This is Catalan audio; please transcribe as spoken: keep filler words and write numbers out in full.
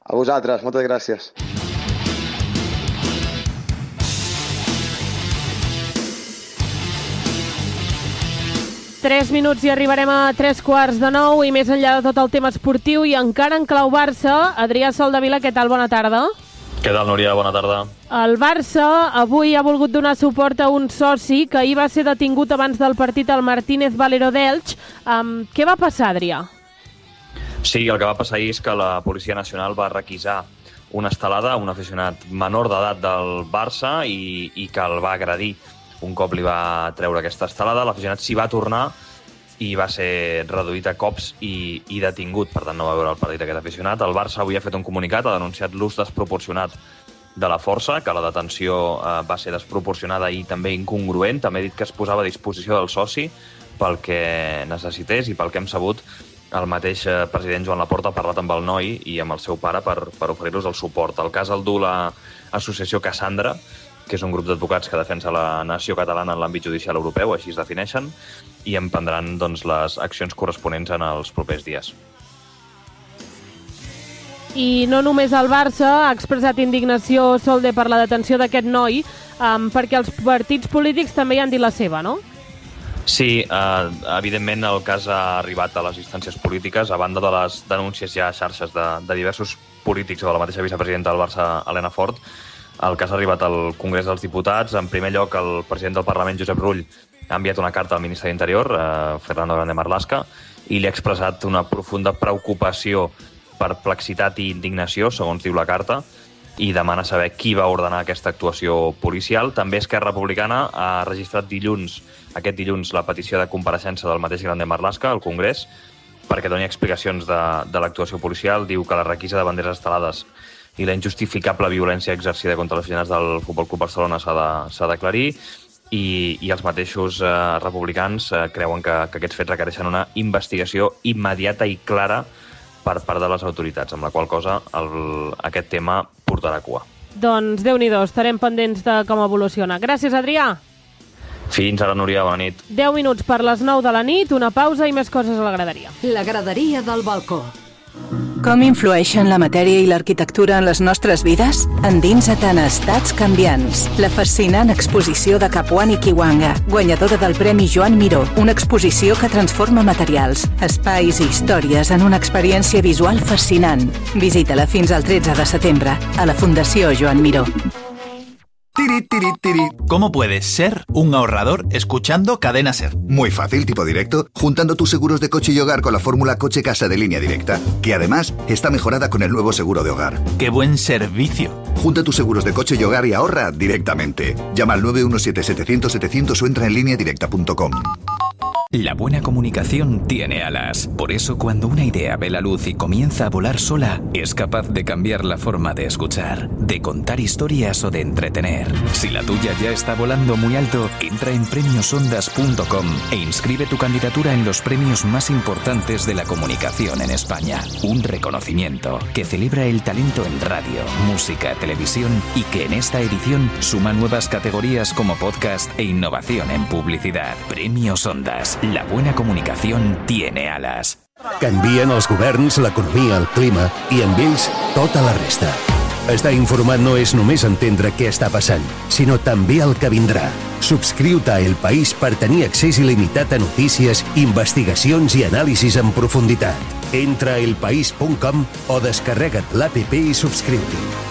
A vosaltres, moltes gràcies. Tres minuts i arribarem a tres quarts de nou i més enllà de tot el tema esportiu i encara en clau Barça, Adrià Soldevila, què tal? Bona tarda. Què tal, Núria? Bona tarda. El Barça avui ha volgut donar suport a un soci que ahir va ser detingut abans del partit al Martínez Valero d'Elx. Um, què va passar, Adrià? Sí, el que va passar ahir és que la Policia Nacional va requisar una estelada a un aficionat menor d'edat del Barça i, i que el va agredir. Un cop li va treure aquesta estelada, l'aficionat s'hi va tornar i va ser reduït a cops i, i detingut, per tant no va veure el partit aquest aficionat. El Barça avui ha fet un comunicat, ha denunciat l'ús desproporcionat de la força, que la detenció eh, va ser desproporcionada i també incongruent. També ha dit que es posava a disposició del soci pel que necessités i pel que hem sabut, el mateix president Joan Laporta ha parlat amb el noi i amb el seu pare per, per oferir-los el suport. El cas el du l'associació Cassandra, que és un grup d'advocats que defensa la nació catalana en l'àmbit judicial europeu, així es defineixen, i emprendran doncs, les accions corresponents en els propers dies. I no només el Barça ha expressat indignació, Solde, per la detenció d'aquest noi, um, perquè els partits polítics també hi han dit la seva, no? Sí, eh, evidentment el cas ha arribat a les instàncies polítiques, a banda de les denúncies ja a xarxes de, de diversos polítics o de la mateixa vicepresidenta del Barça, Elena Fort. El cas ha arribat al Congrés dels Diputats. En primer lloc, el president del Parlament, Josep Rull, ha enviat una carta al ministre d'Interior, eh, Fernando Grande Marlaska, i li ha expressat una profunda preocupació, perplexitat i indignació, segons diu la carta, i demana saber qui va ordenar aquesta actuació policial. També Esquerra Republicana ha registrat dilluns, aquest dilluns, la petició de compareixença del mateix Grande Marlaska al Congrés perquè doni explicacions de, de l'actuació policial. Diu que la requisa de banderes estelades i la injustificable violència exercida contra els aficionats del Futbol Club Barcelona s'ha de, s'ha d'aclarir i, i els mateixos eh, republicans eh, creuen que, que aquests fets requereixen una investigació immediata i clara per part de les autoritats, amb la qual cosa el, aquest tema portarà cua. Doncs Déu-n'hi-do, estarem pendents de com evoluciona. Gràcies, Adrià. Fins ara, Núria, bona nit. deu minuts per les nou de la nit, una pausa i més coses a la graderia. La graderia del balcó. Com influeixen la matèria i l'arquitectura en les nostres vides? Endinsa't en Estats canviants, la fascinant exposició de Capuani Kiwanga, guanyadora del Premi Joan Miró, una exposició que transforma materials, espais i històries en una experiència visual fascinant. Visita-la fins al tretze de setembre a la Fundació Joan Miró. Tiri, tiri, tiri. ¿Cómo puedes ser un ahorrador escuchando Cadena Ser? Muy fácil, tipo directo, juntando tus seguros de coche y hogar con la fórmula Coche-Casa de Línea Directa, que además está mejorada con el nuevo seguro de hogar. ¡Qué buen servicio! Junta tus seguros de coche y hogar y ahorra directamente. Llama al nueve uno siete setecientos setecientos o entra en línea directa punto com. La buena comunicación tiene alas. Por eso, cuando una idea ve la luz y comienza a volar sola, es capaz de cambiar la forma de escuchar, de contar historias o de entretener. Si la tuya ya está volando muy alto, entra en premios ondas punto com e inscribe tu candidatura en los premios más importantes de la comunicación en España. Un reconocimiento que celebra el talento en radio, música, televisión y que en esta edición suma nuevas categorías como podcast e innovación en publicidad. Premios Ondas. La buena comunicación tiene alas. Canvien els governs, l'economia, el clima i amb ells tota la resta. Estar informat no és només entendre què està passant, sinó també el que vindrà. Subscriu-te a El País per tenir accés il·limitat a notícies, investigacions i anàlisis en profunditat. Entra a elpaís punt com o descarrega't l'app i subscriu-t'hi.